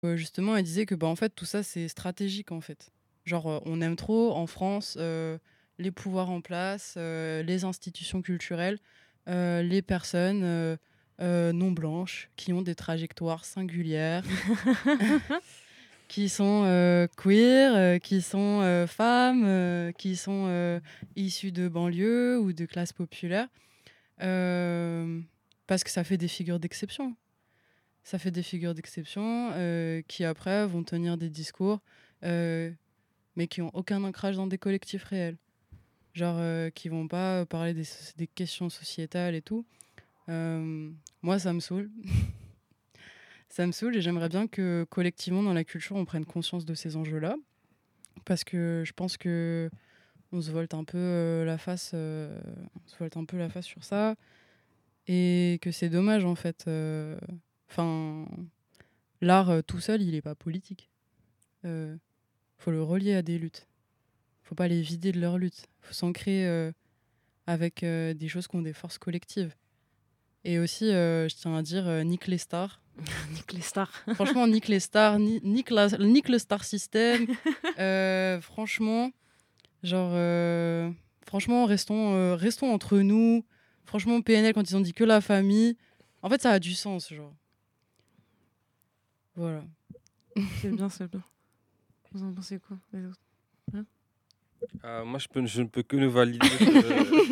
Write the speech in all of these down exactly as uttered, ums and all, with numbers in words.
Heu, justement, elle disait que, bah, en fait, tout ça, c'est stratégique, en fait. Genre, heu, on aime trop en France, heu, les pouvoirs en place, heu, les institutions culturelles, heu, les personnes, heu heu, non blanches qui ont des trajectoires singulières, qui sont, heu, queer, heu, qui sont, heu, femmes, heu, qui sont, heu, issues de banlieues ou de classes populaires. Hem, parce que ça fait des figures d'exception. Ça fait des figures d'exception, heu, qui après vont tenir des discours, heu, mais qui ont aucun ancrage dans des collectifs réels. Genre, heu, qui vont pas parler des soc des questions sociétales et tout. Hem, moi, ça me saoule. Ça me saoule et j'aimerais bien que, collectivement, dans la culture, on prenne conscience de ces enjeux-là. Parce que je pense qu'on se volte un peu, heu, la face, heu, on se volte un peu la face sur ça et que c'est dommage, en fait, heu, enfin, l'art, heu, tout seul, il est pas politique. Heu, faut le relier à des luttes. Faut pas les vider de leur lutte. Faut s'ancrer, heu, avec, heu, des choses qui ont des forces collectives. Et aussi, heu, je tiens à dire, heu, nique les stars. Nique les stars. Franchement, nique les stars, ni nique la nique le star system. Heu, franchement, genre, heu, franchement, restons, heu, restons entre nous. Franchement, P N L, quand ils ont dit que la famille, en fait, ça a du sens, genre. Voilà. C'est bien, c'est bien. Vous en pensez quoi, les autres? Hein? Ah, moi, je, peux, je ne peux que le valider. Ce...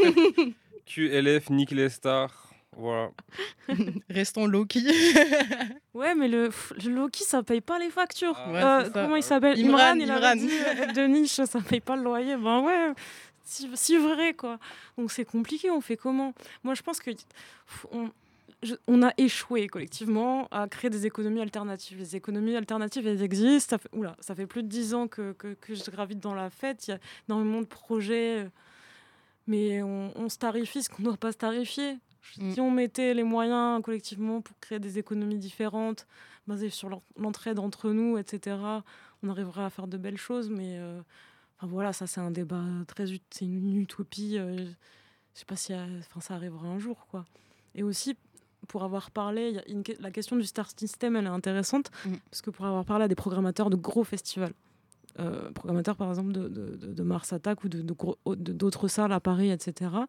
Q L F, nique les stars. Voilà. Restons low-key. Ouais, mais le, pff, le Loki, ça paye pas les factures. Ah, Ouais, c'est Euh, ça. comment il ah oui. s'appelle? Imran, Imran, il avait Imran. dit euh, être de niche, ça paye pas le loyer. Ben ouais, si, si vrai, quoi. Donc c'est compliqué, on fait comment? Moi, je pense que pff, on, je- on a échoué collectivement à créer des économies alternatives. Les économies alternatives, elles existent. Ça fait, oula, ça fait plus de dix ans que, que, que je gravite dans la fête. Il y a énormément de projets, euh, mais on, on se tarifie ce qu'on ne doit pas se tarifier. Mm. Si on mettait les moyens collectivement pour créer des économies différentes, basées sur l'en- l'entraide entre nous, et cetera, on arriverait à faire de belles choses. Mais euh, enfin, voilà, ça c'est un débat très ut- c'est une utopie. Euh, je sais pas si euh, enfin, ça arrivera un jour, quoi. Et aussi, pour avoir parlé, il y a une que- la question du star system, elle est intéressante Mm. parce que pour avoir parlé à des programmateurs de gros festivals, euh, programmateurs par exemple de, de, de- de Mars Attack ou de, de gros- de- d'autres salles à Paris, et cetera.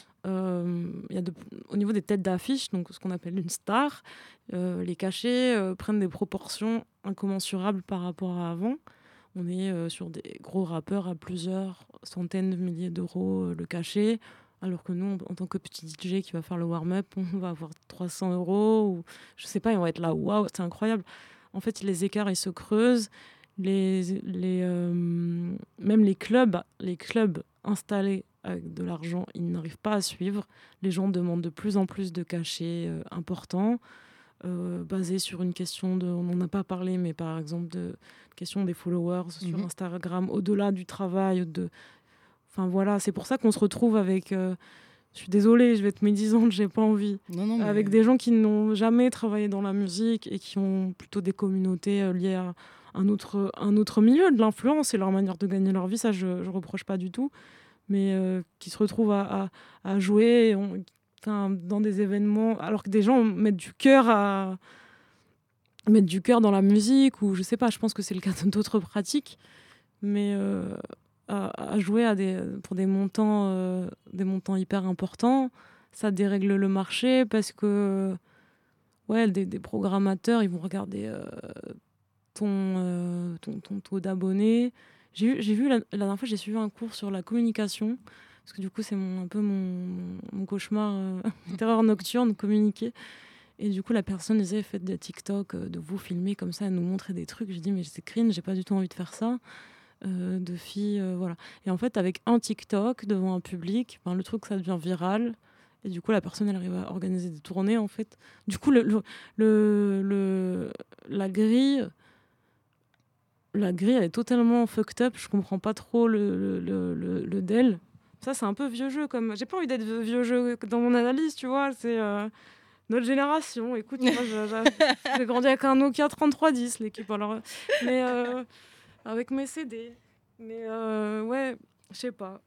Euh, il y a de- au niveau des têtes d'affiche, donc ce qu'on appelle une star, euh, les cachets euh, prennent des proportions incommensurables par rapport à avant. On est euh, sur des gros rappeurs à plusieurs centaines de milliers d'euros euh, le cachet, alors que nous, en tant que petit D J qui va faire le warm-up, on va avoir trois cents euros, ou je sais pas, et on va être là, waouh, c'est incroyable. En fait, les écarts, ils se creusent. Les, les, euh, même les clubs, les clubs installés avec de l'argent, ils n'arrivent pas à suivre. Les gens demandent de plus en plus de cachets euh, importants, euh, basés sur une question de, on n'en a pas parlé, mais par exemple de question des followers sur Mhm. Instagram, au-delà du travail, de, enfin voilà, c'est pour ça qu'on se retrouve avec, euh, je suis désolée, je vais être médisante, j'ai pas envie, Non, non, avec mais des gens qui n'ont jamais travaillé dans la musique et qui ont plutôt des communautés euh, liées à un autre, un autre milieu, de l'influence et leur manière de gagner leur vie, ça je, je reproche pas du tout, mais euh, qui se retrouvent à, à, à jouer on, enfin, dans des événements, alors que des gens mettent du cœur à mettre du cœur dans la musique, ou je sais pas, je pense que c'est le cas d'autres pratiques, mais euh, à, à jouer à des, pour des montants, euh, des montants hyper importants, ça dérègle le marché parce que ouais, des, des programmateurs, ils vont regarder euh, ton, euh, ton, ton taux d'abonnés. J'ai vu, j'ai vu la, la dernière fois, j'ai suivi un cours sur la communication, parce que du coup, c'est mon, un peu mon, mon cauchemar, euh, terreur nocturne, communiquer. Et du coup, la personne disait, faites des TikTok, euh, de vous filmer comme ça, nous montrer des trucs. J'ai dit, mais c'est cringe, j'ai pas du tout envie de faire ça. Euh, de filles, euh, voilà. Et en fait, avec un TikTok devant un public, ben, le truc, ça devient viral. Et du coup, la personne, elle arrive à organiser des tournées, en fait. Du coup, le, le, le, le- la grille, la grille, elle est totalement fucked up. Je comprends pas trop le, le, le, le, le Dell. Ça, c'est un peu vieux jeu. Comme... J'ai pas envie d'être vieux jeu dans mon analyse, tu vois. C'est... Euh... notre génération, écoute, moi je- je- j'ai grandi avec un Nokia trente-trois dix, l'équipe, alors, mais euh, avec mes C D. Mais euh, ouais, je sais pas.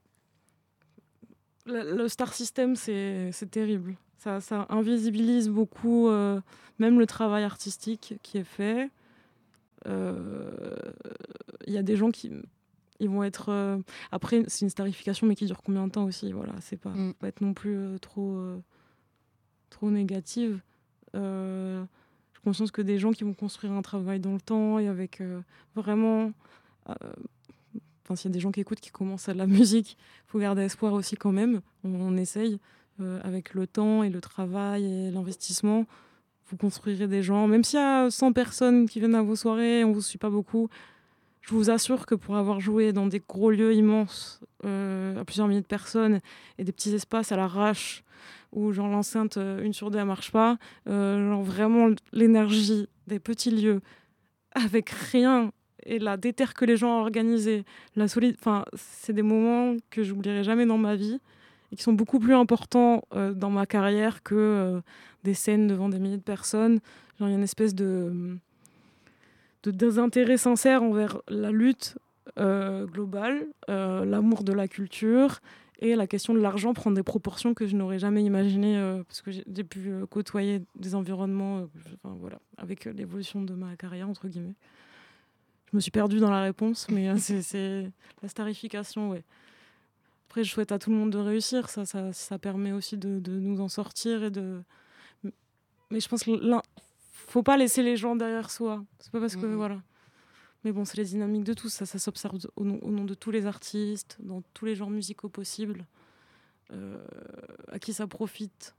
Le, le Star System, c'est c'est terrible. Ça, ça invisibilise beaucoup, euh, même le travail artistique qui est fait. euh, il y a des gens qui ils vont être... euh, Après, c'est une starification, mais qui dure combien de temps aussi, voilà, c'est pas, Mm. faut pas être non plus euh, trop, euh, trop négative. Euh, je suis consciente que des gens qui vont construire un travail dans le temps et avec euh, vraiment... euh, Enfin, s'il y a des gens qui écoutent, qui commencent à de la musique, il faut garder espoir aussi quand même. On, on essaye euh, avec le temps et le travail et l'investissement. Vous construirez des gens. Même s'il y a cent personnes qui viennent à vos soirées, on ne vous suit pas beaucoup, je vous assure que pour avoir joué dans des gros lieux immenses, euh, à plusieurs milliers de personnes, et des petits espaces à l'arrache, où genre l'enceinte, euh, une sur deux, elle marche pas, euh, genre vraiment l'énergie des petits lieux, avec rien, et la déter que les gens ont organisé, la solide... enfin, c'est des moments que je n'oublierai jamais dans ma vie, et qui sont beaucoup plus importants euh, dans ma carrière que euh, des scènes devant des milliers de personnes. Genre, il y a une espèce de, de désintérêt sincère envers la lutte euh, globale, euh, l'amour de la culture, et la question de l'argent prend des proportions que je n'aurais jamais imaginées, euh, parce que j'ai, j'ai pu euh, côtoyer des environnements, euh, je- enfin, voilà, avec euh, l'évolution de ma carrière, entre guillemets. Je me suis perdue dans la réponse, mais euh, c'est, c'est la starification, ouais. Après, je souhaite à tout le monde de réussir. Ça, ça, ça permet aussi de, de nous en sortir et de. Mais je pense qu'il faut pas laisser les gens derrière soi. C'est pas parce que Mhm. voilà. Mais bon, c'est les dynamiques de tous. Ça, ça s'observe au nom, au nom de tous les artistes, dans tous les genres musicaux possibles, euh, à qui ça profite.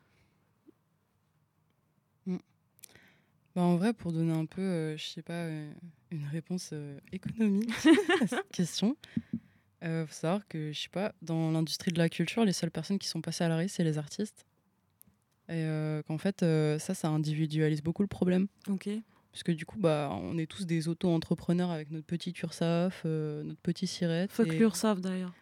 Bah, en vrai, pour donner un peu, euh, je sais pas, euh, une réponse euh, économique à cette question, euh, faut savoir que, je sais pas, dans l'industrie de la culture, les seules personnes qui sont passées à l'arrêt, c'est les artistes. Et euh, qu'en fait, euh, ça, ça individualise beaucoup le problème. Ok. Parce que du coup, bah, on est tous des auto-entrepreneurs avec notre petit URSAF, euh, notre petit SIRET. Fuck et... l'URSSAF d'ailleurs.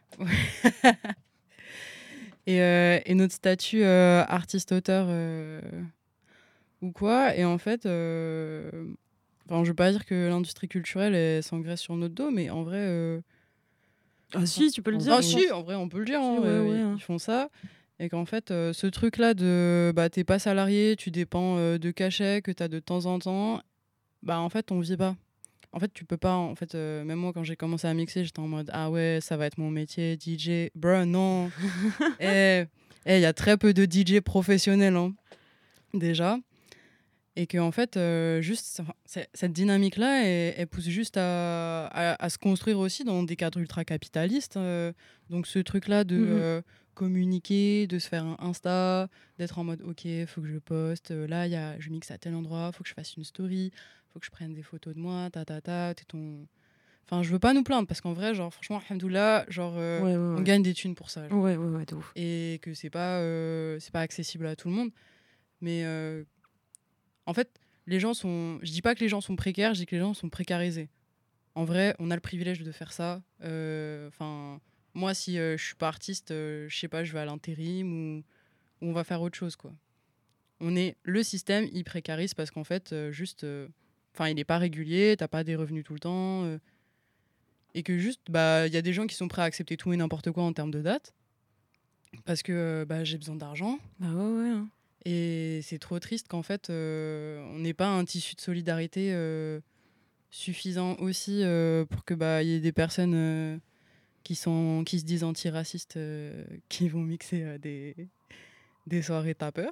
et, euh, et notre statut euh, artiste-auteur euh, ou quoi. Et en fait, euh... enfin, je veux pas dire que l'industrie culturelle elle, s'engraisse sur notre dos, mais en vrai. Euh... Ah si, tu peux le en... dire. Ah je si, pense. en vrai, on peut le dire. Si, Hein, ouais, euh, ouais, ils, hein. ils font ça. Et qu'en fait, euh, ce truc-là de bah, t'es pas salarié, tu dépends euh, de cachets que t'as de temps en temps, bah en fait, on vit pas. En fait, tu peux pas. En fait, euh, même moi, quand j'ai commencé à mixer, j'étais en mode ah ouais, ça va être mon métier, D J. Bruh, non. Et il y a très peu de D J professionnels, hein, déjà. Et que en fait, euh, juste enfin, c'est- cette dynamique-là, elle, elle pousse juste à, à- à se construire aussi dans des cadres ultra capitalistes. euh. donc ce truc-là de Mhm. euh, communiquer, de se faire un Insta, d'être en mode ok, faut que je poste. euh, là, y a, je mixe à tel endroit, faut que je fasse une story, faut que je prenne des photos de moi, ta ta ta. T'es ton. Enfin, je veux pas nous plaindre parce qu'en vrai, genre franchement, alhamdoulilah, genre euh, Ouais, ouais, on ouais. gagne des thunes pour ça. genre. Ouais, ouais, ouais, de ouf. Et que c'est pas euh, c'est pas accessible à tout le monde, mais euh, en fait, les gens sont. Je dis pas que les gens sont précaires, je dis que les gens sont précarisés. En vrai, on a le privilège de faire ça. Enfin, moi, si euh, je suis pas artiste, euh, je sais pas, je vais à l'intérim ou, ou on va faire autre chose, quoi. On est le système, il précarise parce qu'en fait, euh, juste, enfin, il n'est pas régulier, t'as pas des revenus tout le temps, euh, et que juste, bah, il y a des gens qui sont prêts à accepter tout et n'importe quoi en termes de date parce que euh, bah, j'ai besoin d'argent. Bah ouais, ouais. hein. Et c'est trop triste qu'en fait, euh, on n'ait pas un tissu de solidarité euh, suffisant aussi euh, pour que bah y ait des personnes euh, qui sont qui se disent antiracistes euh, qui vont mixer euh, des des soirées tapeurs.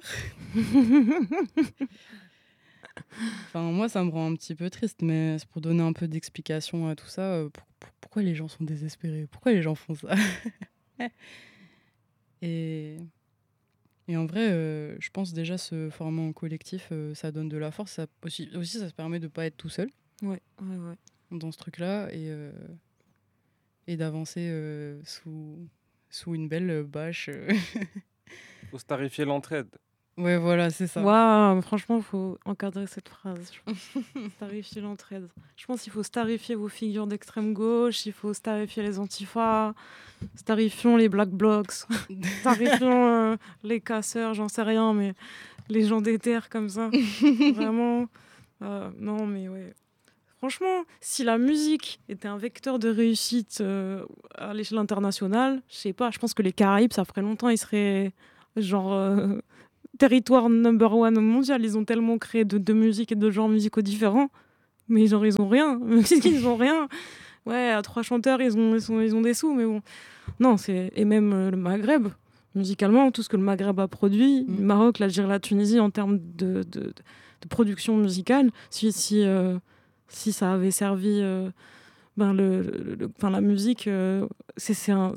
Enfin moi ça me rend un petit peu triste, mais c'est pour donner un peu d'explication à tout ça. euh, pour- pour- pourquoi les gens sont désespérés? Pourquoi les gens font ça? et Et en vrai, euh, je pense déjà se former en collectif, euh, ça donne de la force. Ça, aussi, aussi, ça se permet de ne pas être tout seul Ouais, ouais, ouais. dans ce truc-là et, euh, et d'avancer euh, sous, sous une belle euh, bâche. euh. Faut starifier l'entraide. Ouais, voilà, c'est ça. Waouh, franchement, il faut encadrer cette phrase. je pense. Starifier l'entraide. Je pense qu'il faut starifier vos figures d'extrême gauche, il faut starifier les antifas, starifions les black blocs, starifions euh, les casseurs, j'en sais rien, mais les gens déterres comme ça. Vraiment. euh, non, mais ouais. Franchement, si la musique était un vecteur de réussite euh, à l'échelle internationale, je sais pas, je pense que les Caraïbes, ça ferait longtemps, ils seraient genre euh, territoire number one mondial. Ils ont tellement créé de, de musique et de genres musicaux différents mais genre ils ont rien, même s'ils ont rien. Ouais, à trois chanteurs, ils ont, ils sont, ils ont des sous, mais bon. Non, c'est... Et même euh, le Maghreb, musicalement, tout ce que le Maghreb a produit, Mm. le Maroc, l'Algérie, la Tunisie, en termes de, de, de, de production musicale, si, si, euh, si ça avait servi euh, ben le, le, le- enfin, la musique, euh, c'est, c'est un...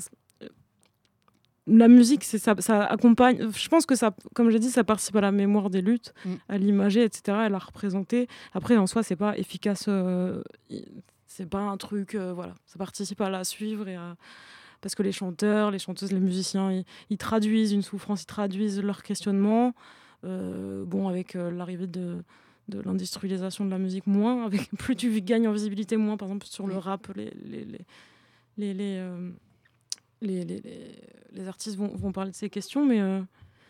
La musique, c'est ça, ça accompagne. Je pense que ça, comme j'ai dit, ça participe à la mémoire des luttes, Mm. à l'imager, et cetera. Elle a représenté. Après, en soi, c'est pas efficace. euh, i- c'est pas un truc. euh, voilà, ça participe à la suivre et à... parce que les chanteurs, les chanteuses, les musiciens, ils, ils traduisent une souffrance, ils traduisent leur questionnement. Euh, bon, avec euh, l'arrivée de de l'industrialisation de la musique, moins. Avec plus tu gagnes en visibilité, moins. Par exemple, sur le Mm. rap, les les les les, les, euh, les, les, les, les artistes vont, vont parler de ces questions, mais euh,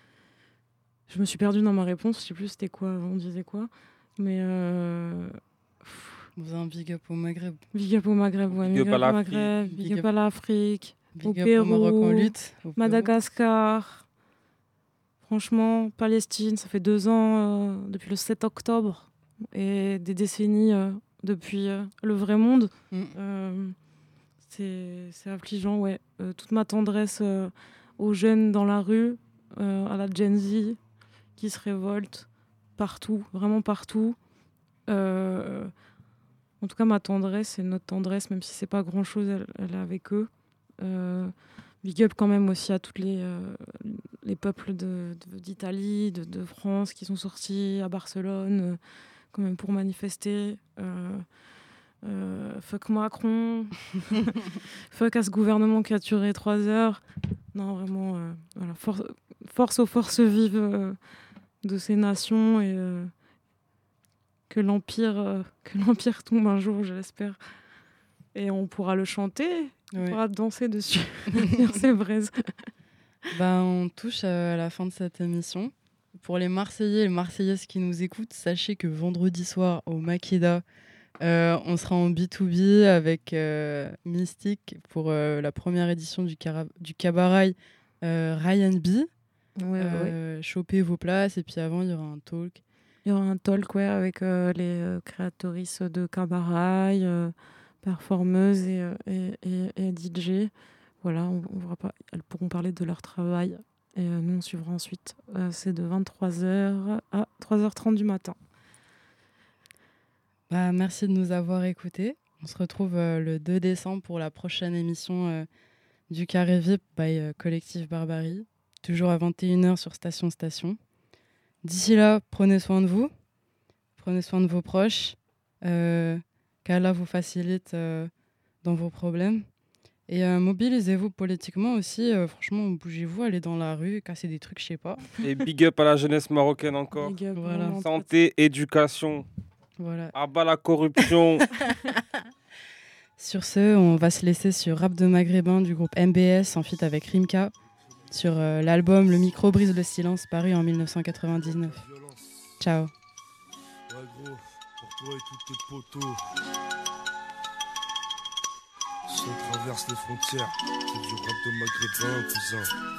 je me suis perdue dans ma réponse. Je sais plus c'était quoi, on disait quoi. Mais euh, Vous avez un big up au Maghreb. big up au Maghreb, ouais, Big big up à up au l'Afrique. Maghreb, big, Big up up. à l'Afrique, au Big up au Maroc en Pérou, lutte. au Pérou. Madagascar. Franchement, Palestine, ça fait deux ans euh, depuis le sept octobre et des décennies euh, depuis euh, le vrai monde. Mm. Euh, c'est c'est affligeant, ouais. Euh, toute ma tendresse euh, aux jeunes dans la rue, euh, à la Gen Z qui se révolte partout, vraiment partout. Euh, en tout cas, ma tendresse et notre tendresse, même si c'est pas grand chose, elle, elle est avec eux. Euh, big up quand même aussi à tous les, euh, les peuples de- de- d'Italie, de, de France qui sont sortis à Barcelone euh, quand même pour manifester. Euh, euh, fuck Macron, fuck à ce gouvernement qui a duré trois heures. Non, vraiment, euh, voilà, force, force aux forces vives euh, de ces nations et euh, que l'empire euh, que l'empire tombe un jour, je l'espère. Et on pourra le chanter, on Ouais. pourra danser dessus sur ces braises. Bah, on touche à la fin de cette émission. Pour les Marseillais et les Marseillaises qui nous écoutent, sachez que vendredi soir au Makeda, euh, on sera en B deux B avec euh, Mystique pour euh, la première édition du, cara- du cabaret euh, Ryan B. Ouais, ouais, ouais. Euh, Chopez vos places et puis avant, il y aura un talk. Il y aura un talk ouais, avec euh, les euh, créatrices de cabaret, euh, performeuses et, euh, et, et, et D J. Voilà, on, on verra pas, elles pourront parler de leur travail. Et euh, nous, on suivra ensuite. Euh, c'est de vingt-trois heures à trois heures trente du matin. Bah, merci de nous avoir écoutés. On se retrouve euh, le deux décembre pour la prochaine émission euh, du Carré V I P by euh, Collectif Barbarie. Toujours à vingt et une heures sur Station Station. D'ici là, prenez soin de vous. Prenez soin de vos proches. Euh, qu'Allah vous facilite euh, dans vos problèmes. Et euh, mobilisez-vous politiquement aussi. Euh, franchement, bougez-vous, allez dans la rue, cassez des trucs, je sais pas. Et big up à la jeunesse marocaine encore. Big up, Voilà. vraiment, Santé, éducation, Voilà. abat la corruption. Sur ce, on va se laisser sur Rap de Maghrébin du groupe M B S en feat avec Rimka sur euh, l'album Le micro brise le silence paru en dix-neuf cent quatre-vingt-dix-neuf. Ciao. Ouais gros, pour toi et tous tes potos. Si on traverse les frontières, c'est du rap de maghrébin, cousin.